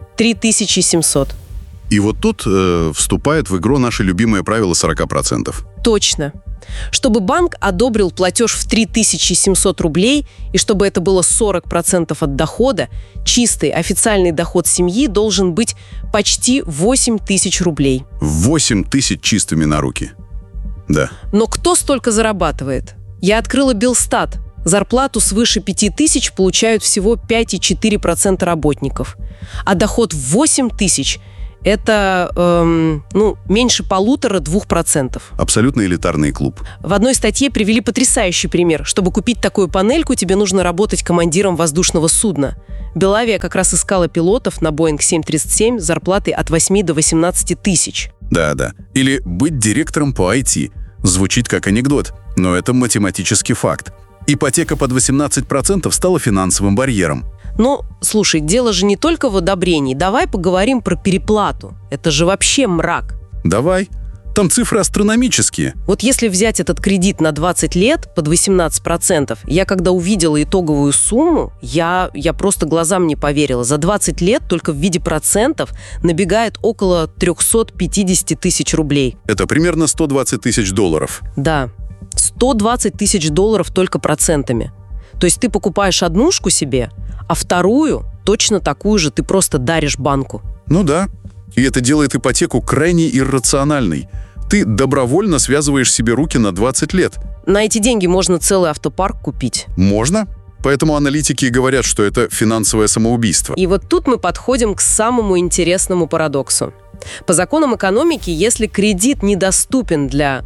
3700. И вот тут вступает в игру наше любимое правило 40%. Точно. Чтобы банк одобрил платеж в 3700 рублей, и чтобы это было 40% от дохода, чистый официальный доход семьи должен быть почти 8 тысяч рублей. 8 тысяч чистыми на руки. Да. Но кто столько зарабатывает? Я открыла Белстат. Зарплату свыше 5000 получают всего 5,4% работников. А доход в 8 тысяч – это меньше 1,5–2%. Абсолютно элитарный клуб. В одной статье привели потрясающий пример. Чтобы купить такую панельку, тебе нужно работать командиром воздушного судна. Белавия как раз искала пилотов на Boeing 737 с зарплатой от 8 до 18 тысяч. Да. Или быть директором по IT. Звучит как анекдот, но это математический факт. Ипотека под 18% стала финансовым барьером. Ну, слушай, дело же не только в одобрении. Давай поговорим про переплату. Это же вообще мрак. Давай. Там цифры астрономические. Вот если взять этот кредит на 20 лет под 18%, я когда увидела итоговую сумму, я просто глазам не поверила. За 20 лет только в виде процентов набегает около 350 тысяч рублей. Это примерно 120 тысяч долларов. Да, 120 тысяч долларов только процентами. То есть ты покупаешь однушку себе, а вторую, точно такую же, ты просто даришь банку. Ну да. И это делает ипотеку крайне иррациональной. Ты добровольно связываешь себе руки на 20 лет. На эти деньги можно целый автопарк купить. Можно. Поэтому аналитики и говорят, что это финансовое самоубийство. И вот тут мы подходим к самому интересному парадоксу. По законам экономики, если кредит недоступен для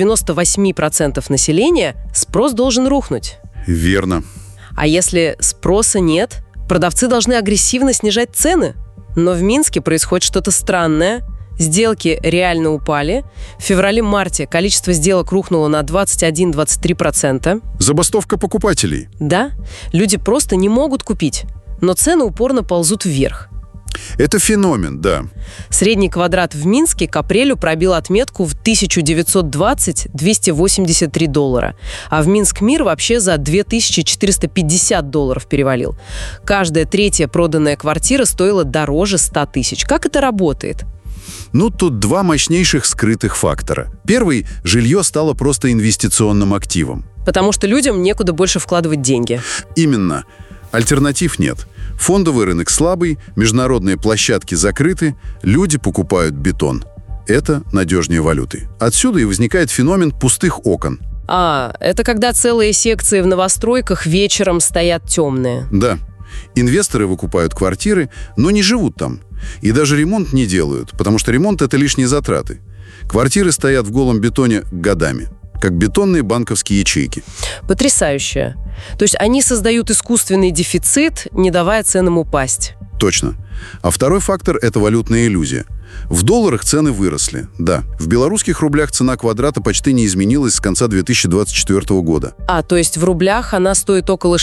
98% населения, спрос должен рухнуть. Верно. А если спроса нет, продавцы должны агрессивно снижать цены. Но в Минске происходит что-то странное. Сделки реально упали. В феврале-марте количество сделок рухнуло на 21–23%. Забастовка покупателей. Да, люди просто не могут купить. Но цены упорно ползут вверх. Это феномен, да. Средний квадрат в Минске к апрелю пробил отметку в 1920–283 доллара. А в Минскмир вообще за 2450 долларов перевалил. Каждая третья проданная квартира стоила дороже 100 тысяч. Как это работает? Тут два мощнейших скрытых фактора. Первый – жилье стало просто инвестиционным активом. Потому что людям некуда больше вкладывать деньги. Именно. Альтернатив нет. Фондовый рынок слабый, международные площадки закрыты, люди покупают бетон. Это надежнее валюты. Отсюда и возникает феномен пустых окон. Это когда целые секции в новостройках вечером стоят темные. Да. Инвесторы выкупают квартиры, но не живут там. И даже ремонт не делают, потому что ремонт – это лишние затраты. Квартиры стоят в голом бетоне годами, как бетонные банковские ячейки. Потрясающе. То есть они создают искусственный дефицит, не давая ценам упасть. Точно. А второй фактор – это валютная иллюзия. В долларах цены выросли, да. В белорусских рублях цена квадрата почти не изменилась с конца 2024 года. То есть в рублях она стоит около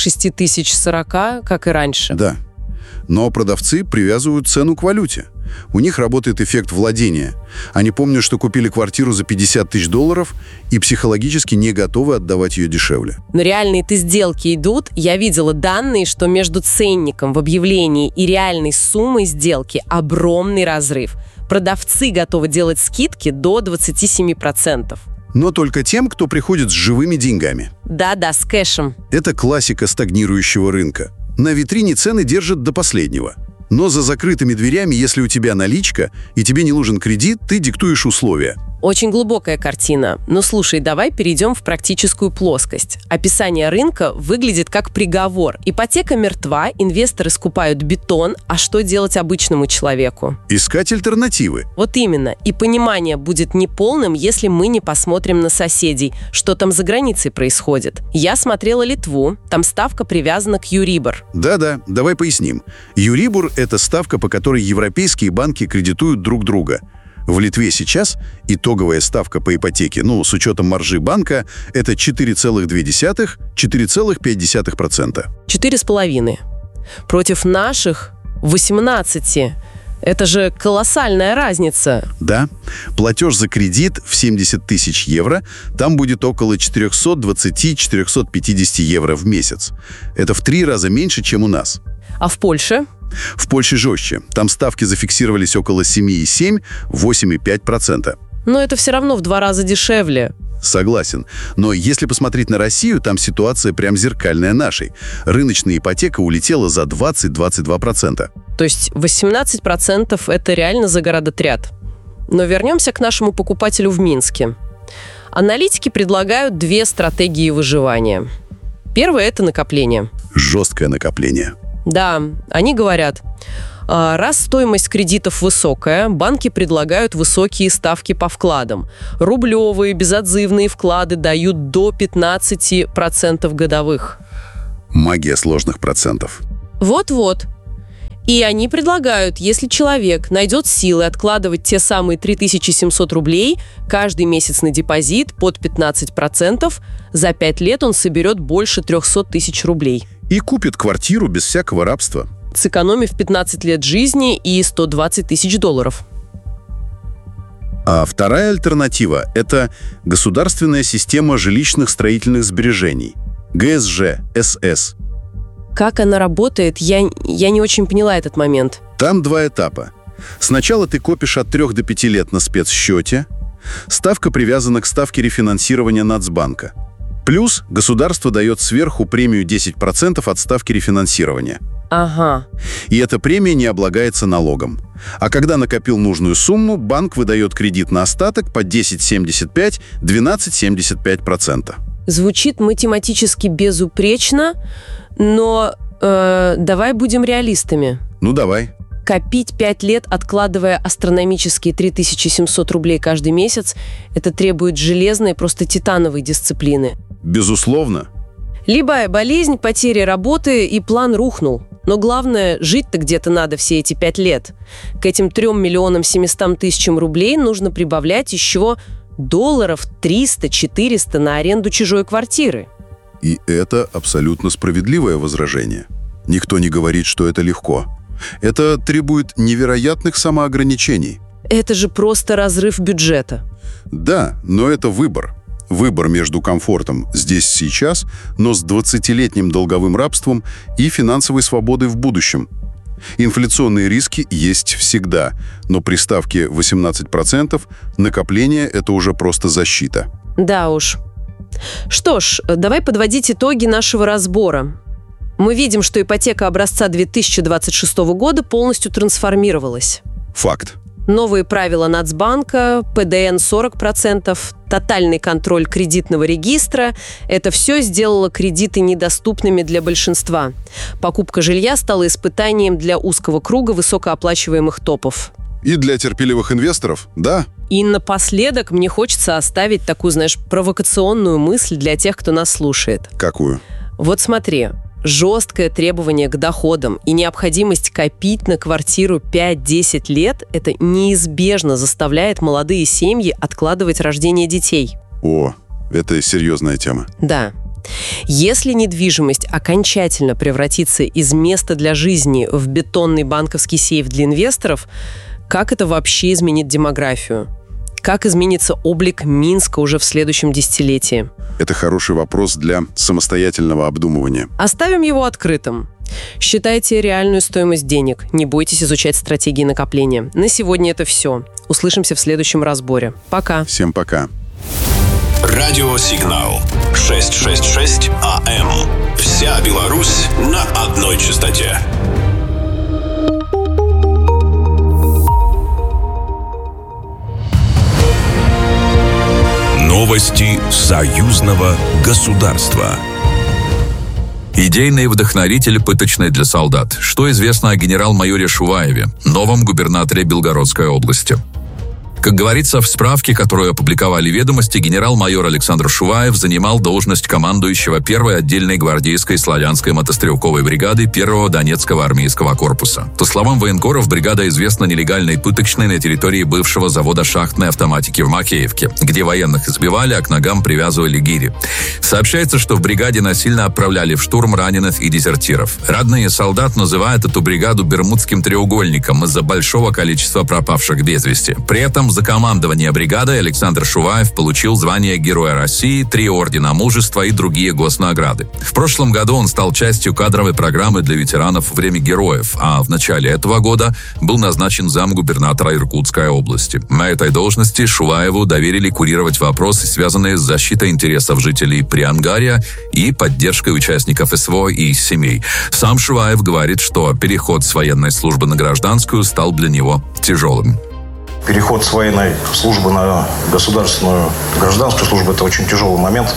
6040, как и раньше? Да. Но продавцы привязывают цену к валюте. У них работает эффект владения. Они помнят, что купили квартиру за 50 тысяч долларов и психологически не готовы отдавать ее дешевле. Но реальные-то сделки идут. Я видела данные, что между ценником в объявлении и реальной суммой сделки огромный разрыв. Продавцы готовы делать скидки до 27%. Но только тем, кто приходит с живыми деньгами. Да, с кэшем. Это классика стагнирующего рынка. На витрине цены держат до последнего. Но за закрытыми дверями, если у тебя наличка и тебе не нужен кредит, ты диктуешь условия. Очень глубокая картина. Но слушай, давай перейдем в практическую плоскость. Описание рынка выглядит как приговор. Ипотека мертва, инвесторы скупают бетон, а что делать обычному человеку? Искать альтернативы. Вот именно. И понимание будет неполным, если мы не посмотрим на соседей, что там за границей происходит. Я смотрела Литву, там ставка привязана к Юрибор. Да, давай поясним. Юрибор – это ставка, по которой европейские банки кредитуют друг друга. В Литве сейчас итоговая ставка по ипотеке, с учетом маржи банка, это 4,2–4,5%. 4,5%. Против наших 18%. Это же колоссальная разница. Да. Платеж за кредит в 70 тысяч евро, там будет около 420–450 евро в месяц. Это в 3 раза меньше, чем у нас. А в Польше? В Польше жестче. Там ставки зафиксировались около 7,7–8,5%. Но это все равно в 2 раза дешевле. Согласен. Но если посмотреть на Россию, там ситуация прям зеркальная нашей. Рыночная ипотека улетела за 20-22%. То есть 18% это реально загородотряд. Но вернемся к нашему покупателю в Минске. Аналитики предлагают 2 стратегии выживания. Первое – это накопление. Жесткое накопление. Да, они говорят, раз стоимость кредитов высокая, банки предлагают высокие ставки по вкладам. Рублевые, безотзывные вклады дают до 15% годовых. Магия сложных процентов. Вот-вот. И они предлагают, если человек найдет силы откладывать те самые 3700 рублей каждый месяц на депозит под 15%, за 5 лет он соберет больше 300 тысяч рублей. И купит квартиру без всякого рабства. Сэкономив 15 лет жизни и 120 тысяч долларов. А вторая альтернатива – это государственная система жилищных строительных сбережений. ГСЖ, СС. Как она работает, я не очень поняла этот момент. Там 2 этапа. Сначала ты копишь от 3 до 5 лет на спецсчете. Ставка привязана к ставке рефинансирования Нацбанка. Плюс государство дает сверху премию 10% от ставки рефинансирования. Ага. И эта премия не облагается налогом. А когда накопил нужную сумму, банк выдает кредит на остаток по 10,75, 12,75%. Звучит математически безупречно, но давай будем реалистами. Ну, давай. Копить 5 лет, откладывая астрономические 3700 рублей каждый месяц, это требует железной, просто титановой дисциплины. Безусловно. Любая болезнь, потеря работы, и план рухнул. Но главное, жить-то где-то надо все эти 5 лет. К этим 3 700 000 рублей нужно прибавлять еще долларов 300-400 на аренду чужой квартиры. И это абсолютно справедливое возражение. Никто не говорит, что это легко. Это требует невероятных самоограничений. Это же просто разрыв бюджета. Да, но это выбор. Выбор между комфортом здесь-сейчас, но с 20-летним долговым рабством и финансовой свободой в будущем. Инфляционные риски есть всегда, но при ставке 18% накопление – это уже просто защита. Да уж. Что ж, давай подводить итоги нашего разбора. Мы видим, что ипотека образца 2026 года полностью трансформировалась. Факт. Новые правила Нацбанка, ПДН 40%, тотальный контроль кредитного регистра – это все сделало кредиты недоступными для большинства. Покупка жилья стала испытанием для узкого круга высокооплачиваемых топов. И для терпеливых инвесторов, да. И напоследок мне хочется оставить такую, знаешь, провокационную мысль для тех, кто нас слушает. Какую? Вот смотри. Жесткое требование к доходам и необходимость копить на квартиру 5-10 лет – это неизбежно заставляет молодые семьи откладывать рождение детей. О, это серьезная тема. Да. Если недвижимость окончательно превратится из места для жизни в бетонный банковский сейф для инвесторов, как это вообще изменит демографию? Как изменится облик Минска уже в следующем десятилетии? Это хороший вопрос для самостоятельного обдумывания. Оставим его открытым. Считайте реальную стоимость денег. Не бойтесь изучать стратегии накопления. На сегодня это все. Услышимся в следующем разборе. Пока. Всем пока. Радиосигнал 666 АМ. Вся Беларусь на одной частоте. Новости союзного государства. Идейный вдохновитель пыточной для солдат. Что известно о генерал-майоре Шуваеве, новом губернаторе Белгородской области? Как говорится в справке, которую опубликовали «Ведомости», генерал-майор Александр Шуваев занимал должность командующего 1-й отдельной гвардейской славянской мотострелковой бригады 1-го Донецкого армейского корпуса. По словам военкоров, бригада известна нелегальной пыточной на территории бывшего завода шахтной автоматики в Макеевке, где военных избивали, а к ногам привязывали гири. Сообщается, что в бригаде насильно отправляли в штурм раненых и дезертиров. Родные солдат называют эту бригаду Бермудским треугольником из-за большого количества пропавших без вести. При этом Причем за командование бригадой Александр Шуваев получил звание Героя России, 3 ордена Мужества и другие госнаграды. В прошлом году он стал частью кадровой программы для ветеранов «Время героев», а в начале этого года был назначен замгубернатора Иркутской области. На этой должности Шуваеву доверили курировать вопросы, связанные с защитой интересов жителей Приангария и поддержкой участников СВО и их семей. Сам Шуваев говорит, что переход с военной службы на гражданскую стал для него тяжелым. Переход с военной службы на государственную гражданскую службу – это очень тяжелый момент.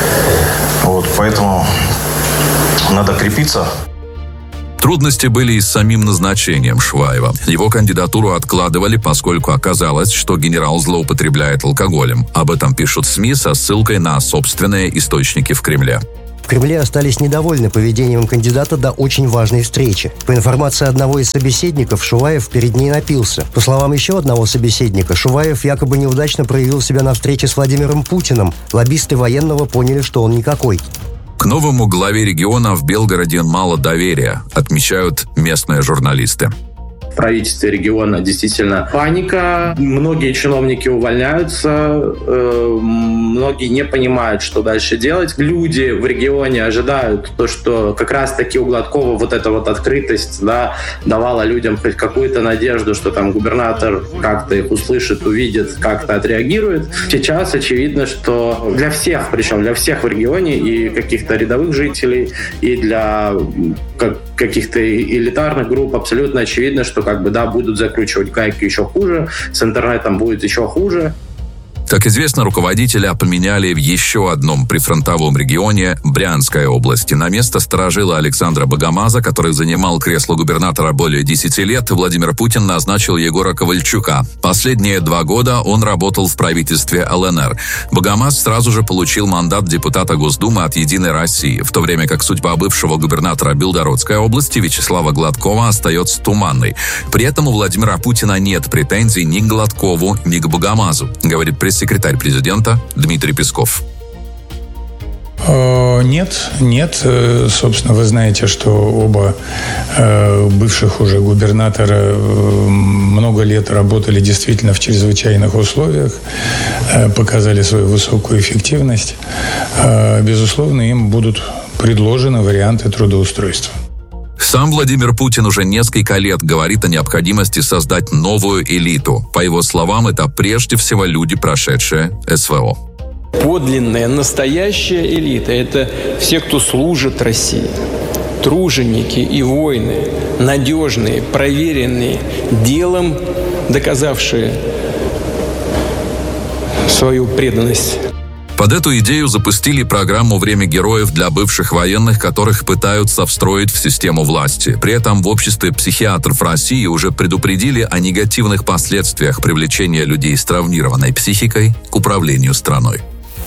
Поэтому надо крепиться. Трудности были и с самим назначением Шуваева. Его кандидатуру откладывали, поскольку оказалось, что генерал злоупотребляет алкоголем. Об этом пишут СМИ со ссылкой на собственные источники в Кремле. В Кремле остались недовольны поведением кандидата до очень важной встречи. По информации одного из собеседников, Шуваев перед ней напился. По словам еще одного собеседника, Шуваев якобы неудачно проявил себя на встрече с Владимиром Путиным. Лоббисты военного поняли, что он никакой. К новому главе региона в Белгороде мало доверия, отмечают местные журналисты. В правительстве региона действительно паника. Многие чиновники увольняются, многие не понимают, что дальше делать. Люди в регионе ожидают то, что как раз-таки у Гладкова вот эта вот открытость, да, давала людям хоть какую-то надежду, что там губернатор как-то их услышит, увидит, как-то отреагирует. Сейчас очевидно, что для всех, причем для всех в регионе, и каких-то рядовых жителей, и для каких-то элитарных групп абсолютно очевидно, что будут закручивать гайки еще хуже, с интернетом будет еще хуже. Как известно, руководителя поменяли в еще одном прифронтовом регионе Брянской области. На место сторожила Александра Богомаза, который занимал кресло губернатора более 10 лет, Владимир Путин назначил Егора Ковальчука. Последние 2 года он работал в правительстве ЛНР. Богомаз сразу же получил мандат депутата Госдумы от «Единой России», в то время как судьба бывшего губернатора Белгородской области Вячеслава Гладкова остается туманной. При этом у Владимира Путина нет претензий ни к Гладкову, ни к Богомазу, говорит пресс-секретарь президента Дмитрий Песков. Нет. Собственно, вы знаете, что оба бывших уже губернатора много лет работали действительно в чрезвычайных условиях, показали свою высокую эффективность. Безусловно, им будут предложены варианты трудоустройства. Сам Владимир Путин уже несколько лет говорит о необходимости создать новую элиту. По его словам, это прежде всего люди, прошедшие СВО. Подлинная, настоящая элита – это все, кто служит России. Труженики и воины, надежные, проверенные, делом доказавшие свою преданность. Под эту идею запустили программу «Время героев» для бывших военных, которых пытаются встроить в систему власти. При этом в обществе психиатров России уже предупредили о негативных последствиях привлечения людей с травмированной психикой к управлению страной.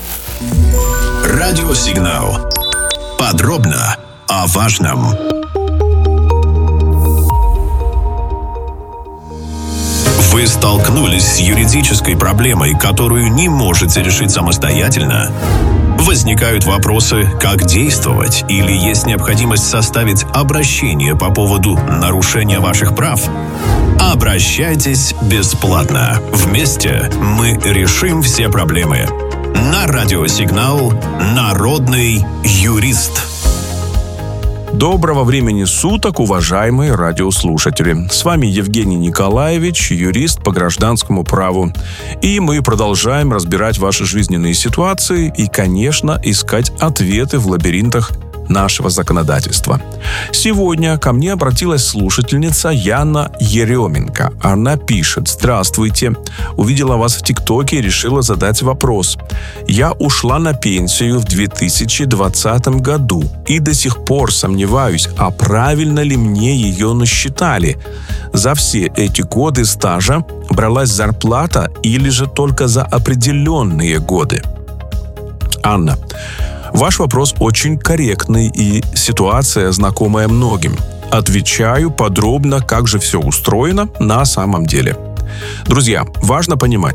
Радиосигнал. Подробно о важном. Вы столкнулись с юридической проблемой, которую не можете решить самостоятельно? Возникают вопросы, как действовать, или есть необходимость составить обращение по поводу нарушения ваших прав? Обращайтесь бесплатно. Вместе мы решим все проблемы. На радиосигнал «Народный юрист». Доброго времени суток, уважаемые радиослушатели. С вами Евгений Николаевич, юрист по гражданскому праву. И мы продолжаем разбирать ваши жизненные ситуации и, конечно, искать ответы в лабиринтах нашего законодательства. Сегодня ко мне обратилась слушательница Яна Еременко. Она пишет: «Здравствуйте. Увидела вас в ТикТоке и решила задать вопрос. Я ушла на пенсию в 2020 году и до сих пор сомневаюсь, а правильно ли мне ее насчитали. За все эти годы стажа бралась зарплата или же только за определенные годы?» Анна, ваш вопрос очень корректный и ситуация знакомая многим. Отвечаю подробно, как же все устроено на самом деле. Друзья, важно понимать,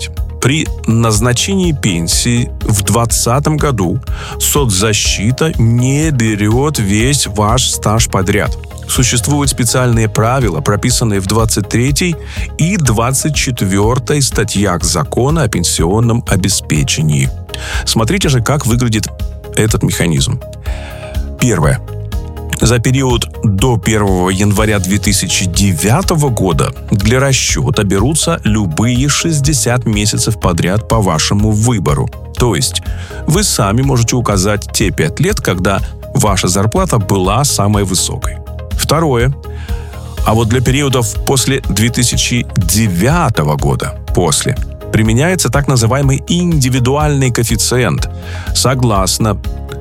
При назначении пенсии в 2020 году соцзащита не берет весь ваш стаж подряд. Существуют специальные правила, прописанные в 23 и 24 статьях Закона о пенсионном обеспечении. Смотрите же, как выглядит этот механизм. Первое. За период до 1 января 2009 года для расчета берутся любые 60 месяцев подряд по вашему выбору. То есть вы сами можете указать те 5 лет, когда ваша зарплата была самой высокой. Второе. А вот для периодов после 2009 года, применяется так называемый индивидуальный коэффициент. Согласно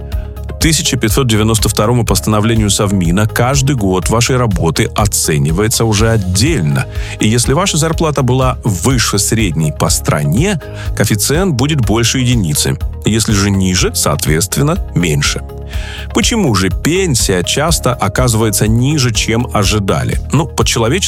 1592 постановлению Совмина, каждый год вашей работы оценивается уже отдельно. И если ваша зарплата была выше средней по стране, коэффициент будет больше единицы. Если же ниже, соответственно, меньше. Почему же пенсия часто оказывается ниже, чем ожидали? По-человечески